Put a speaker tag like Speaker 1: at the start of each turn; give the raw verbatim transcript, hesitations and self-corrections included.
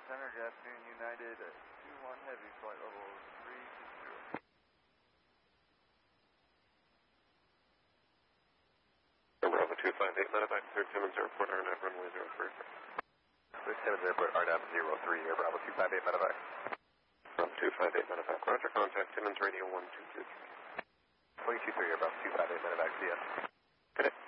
Speaker 1: Center, Jasmine United at two one Heavy, flight level three six zero.
Speaker 2: Bravo two five eight, medevac, clear Timmins Airport, R N A V, runway zero three.
Speaker 3: Clear Timmins Airport, R N A V zero three, Air Bravo two five eight, medevac.
Speaker 2: Bravo two five eight, medevac, roger, contact Timmins radio one two two three.
Speaker 3: one two two three, Air Bravo two five eight, medevac, C S.
Speaker 2: Good day.